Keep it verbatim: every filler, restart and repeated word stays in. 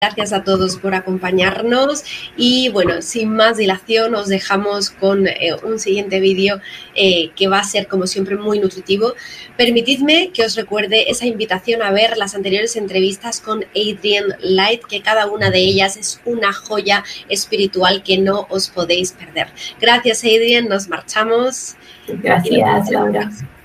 Gracias a todos por acompañarnos y bueno, sin más dilación os dejamos con eh, un siguiente vídeo eh, que va a ser como siempre muy nutritivo. Permitidme que os recuerde esa invitación a ver las anteriores entrevistas con Adrienne Light, que cada una de ellas es una joya espiritual que no os podéis perder. Gracias Adrienne, nos marchamos. Gracias Laura.